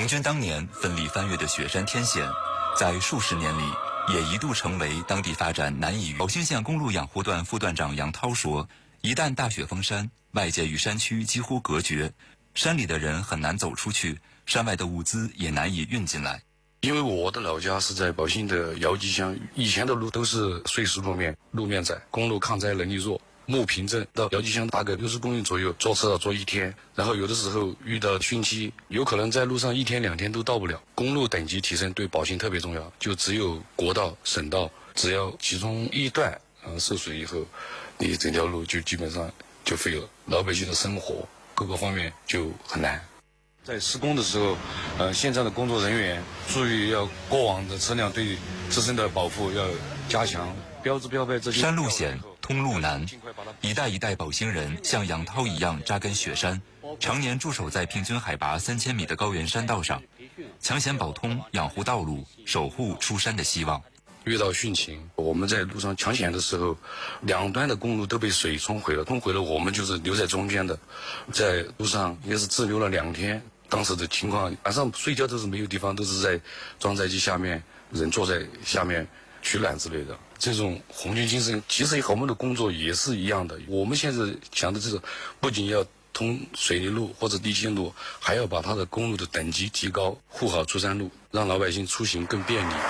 红军当年奋力翻越的雪山天险，在数十年里也一度成为当地发展难以预。宝兴县公路养护段副段长杨涛说，一旦大雪封山，外界与山区几乎隔绝，山里的人很难走出去，山外的物资也难以运进来。 因为我的老家是在宝兴的姚集乡，以前的路都是碎石路面，路面窄，公路抗灾能力弱。木坪镇到姚集乡大概60公里左右，坐车要坐1天，然后有的时候遇到汛期，有可能在路上1天2天都到不了。公路等级提升对宝兴特别重要，就只有国道、省道，只要其中一段受水以后，你整条路就基本上就废了，老百姓的生活各个方面就很难。在施工的时候，现场的工作人员注意要过往的车辆对自身的保护要加强，标志标牌这些。 山路险，通路难，一代一代宝兴人像杨涛一样扎根雪山，常年驻守在平均海拔3000米的高原山道上，抢险保通，养护道路，守护出山的希望。 遇到汛情，我们在路上抢险的时候，两端的公路都被水冲毁了，我们就是留在中间的，在路上也是滞留了2天。当时的情况，晚上睡觉都是没有地方，都是在装载机下面，人坐在下面取暖之类的。这种红军精神，其实和我们的工作也是一样的。我们现在想的就是不仅要通水泥路或者地心路，还要把它的公路的等级提高，护好出山路，让老百姓出行更便利。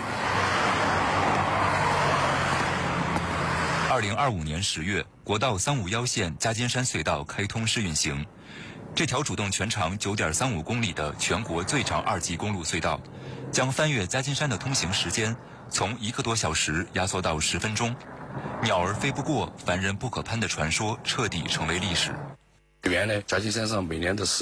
2025年10月，国道351线加尖山隧道开通试运行。这条主动全长9.35公里的全国最长2级公路隧道，将翻越加尖山的通行时间从1个多小时压缩到10分钟。鸟儿飞不过，凡人不可攀的传说彻底成为历史。 原来加尖山上每年的